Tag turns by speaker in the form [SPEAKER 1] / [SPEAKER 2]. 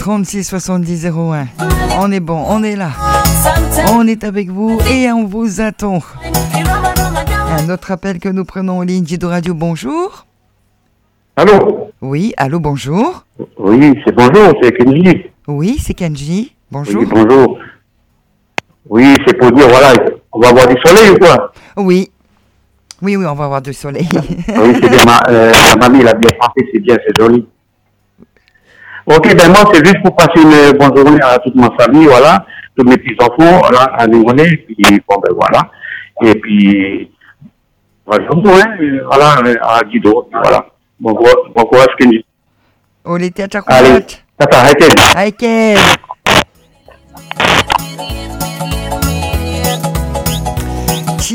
[SPEAKER 1] 36 70 01. On est bon, on est là. On est avec vous et on vous attend. Un autre appel que nous prenons en ligne, Jido Radio, bonjour.
[SPEAKER 2] Allô?
[SPEAKER 1] Oui, allô, bonjour.
[SPEAKER 2] Oui, c'est bonjour, c'est Kenji.
[SPEAKER 1] Oui, c'est Kenji. Bonjour.
[SPEAKER 2] Oui, bonjour. Oui, c'est pour dire, voilà, on va avoir du soleil ou quoi?
[SPEAKER 1] Oui. Oui, on va avoir du soleil.
[SPEAKER 2] Oui, c'est bien, ma mamie l'a bien frappé, c'est bien, c'est joli. Ok, ben moi, c'est juste pour passer une bonne journée à toute ma famille, voilà, tous mes petits-enfants, voilà, à Nouveau-Né, puis bon, ben voilà. Et puis, voilà, voilà, à Guido, voilà. Bon courage, Kenji.
[SPEAKER 1] On était à
[SPEAKER 2] Allez,
[SPEAKER 1] Chakoumot.
[SPEAKER 2] tata, arrêtez.
[SPEAKER 1] Aïkel.